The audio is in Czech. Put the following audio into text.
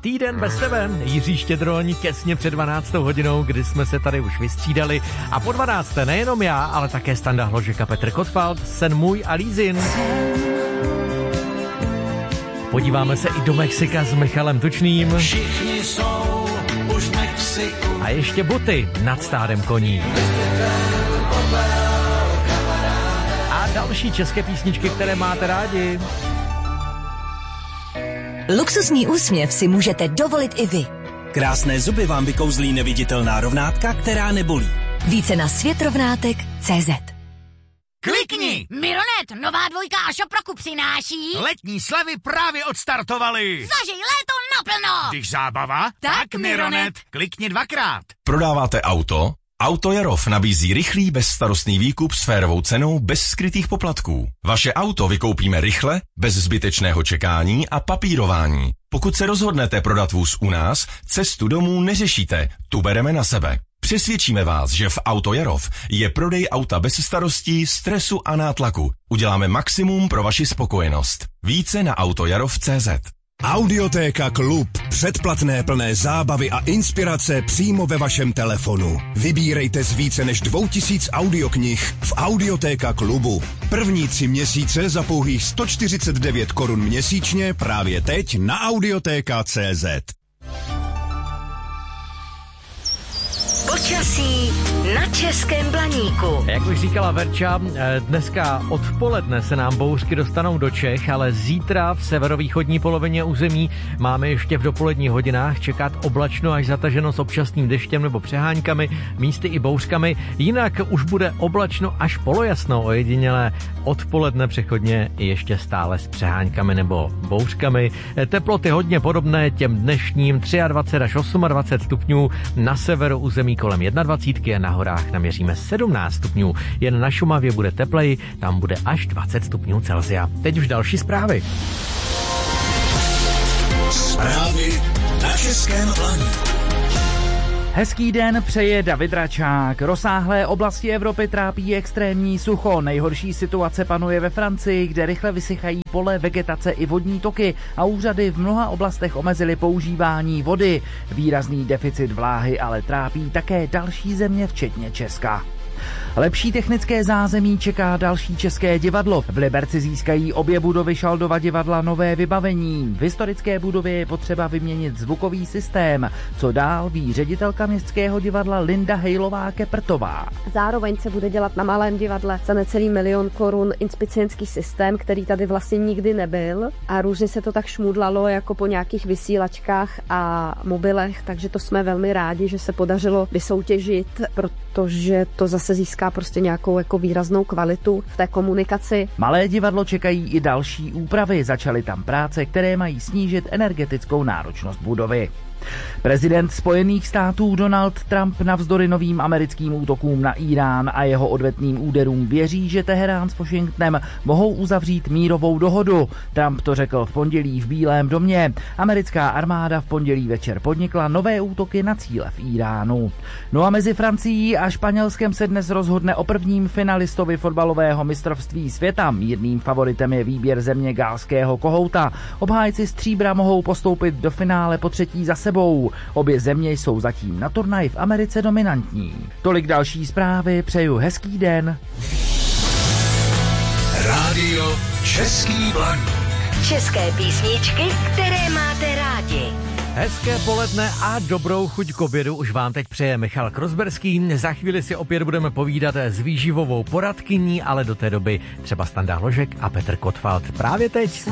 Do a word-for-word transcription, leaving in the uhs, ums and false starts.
Týden bez tebe. Jiří Štědroň těsně před dvanáctou hodinou, kdy jsme se tady už vystřídali. A po dvanácté nejenom já, ale také Standa Hložek a Petr Kotwald, Sen můj a Lízin. Podíváme se i do Mexika s Michalem Tučným. Všichni jsou už v Mexiku. A ještě boty nad stádem koní. A další české písničky, které máte rádi. Luxusní úsměv si můžete dovolit i vy. Krásné zuby vám vykouzlí neviditelná rovnátka, která nebolí. Více na světrovnátek tečka cé zet. Klikni! Mironet, nová dvojka a Šoproku přináší. Letní slevy právě odstartovaly. Zažij léto naplno. Když zábava, Tak tak Mironet. Mironet. Klikni dvakrát. Prodáváte auto? Auto Jarov nabízí rychlý, bezstarostný výkup s férovou cenou bez skrytých poplatků. Vaše auto vykoupíme rychle, bez zbytečného čekání a papírování. Pokud se rozhodnete prodat vůz u nás, cestu domů neřešíte, tu bereme na sebe. Přesvědčíme vás, že v Auto Jarov je prodej auta bez starostí, stresu a nátlaku. Uděláme maximum pro vaši spokojenost. Více na autojarov tečka cé zet. Audiotéka Klub. Předplatné plné zábavy a inspirace přímo ve vašem telefonu. Vybírejte z více než dvou tisíc audioknih v Audiotéka Klubu. První tři měsíce za pouhých sto čtyřicet devět korun měsíčně právě teď na audiotéka tečka cé zet. Počasí na Českém Blaníku. Jak už říkala Verča, dneska odpoledne se nám bouřky dostanou do Čech, ale zítra v severovýchodní polovině území máme ještě v dopoledních hodinách čekat oblačno až zataženo s občasným deštěm nebo přeháňkami, místy i bouřkami. Jinak už bude oblačno až polojasno, ojedinělé odpoledne přechodně ještě stále s přeháňkami nebo bouřkami. Teploty hodně podobné těm dnešním dvacet tři až dvacet osm stupňů, na severu území kolem dvacet jedna a na horách naměříme sedmnáct stupňů. Jen na Šumavě bude tepleji, tam bude až dvacet stupňů Celsia. Teď už další zprávy. Zprávy na Českém Blaníku. Hezký den přeje David Račák. Rozsáhlé oblasti Evropy trápí extrémní sucho. Nejhorší situace panuje ve Francii, kde rychle vysychají pole, vegetace i vodní toky a úřady v mnoha oblastech omezily používání vody. Výrazný deficit vláhy ale trápí také další země, včetně Česka. Lepší technické zázemí čeká další české divadlo. V Liberci získají obě budovy Šaldova divadla nové vybavení. V historické budově je potřeba vyměnit zvukový systém. Co dál, ví ředitelka Městského divadla Linda Hejlová-Keprtová. Zároveň se bude dělat na Malém divadle za necelý milion korun inspicientský systém, který tady vlastně nikdy nebyl. A různě se to tak šmudlalo jako po nějakých vysílačkách a mobilech, takže to jsme velmi rádi, že se podařilo vysoutěžit, protože to zase získá prostě nějakou jako výraznou kvalitu v té komunikaci. Malé divadlo čekají i další úpravy. Začaly tam práce, které mají snížit energetickou náročnost budovy. Prezident Spojených států Donald Trump navzdory novým americkým útokům na Irán a jeho odvetným úderům věří, že Teherán s Washingtonem mohou uzavřít mírovou dohodu. Trump to řekl v pondělí v Bílém domě. Americká armáda v pondělí večer podnikla nové útoky na cíle v Iránu. No a mezi Francií a Španělskem se dnes rozhodne o prvním finalistovi fotbalového mistrovství světa. Mírným favoritem je výběr země galského kohouta. Obhájci stříbra mohou postoupit do finále po třetí za sebou. Obě země jsou zatím na turnaji v Americe dominantní. Tolik další zprávy, přeju hezký den. Rádio Český Blaník. České písničky, které máte rádi. Hezké poledne a dobrou chuť k obědu už vám teď přeje Michal Krozberský. Za chvíli si opět budeme povídat s výživovou poradkyní, ale do té doby třeba Standa Hložek a Petr Kotwald. Právě teď.